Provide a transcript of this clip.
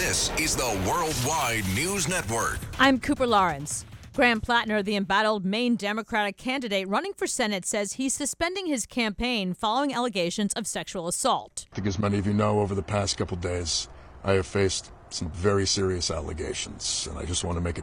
This is the Worldwide News Network. I'm Cooper Lawrence. Graham Plattner, the embattled Maine Democratic candidate running for Senate, says he's suspending his campaign following allegations of sexual assault. I think, as many of you know, over the past couple days, I have faced some very serious allegations, and I just want to make it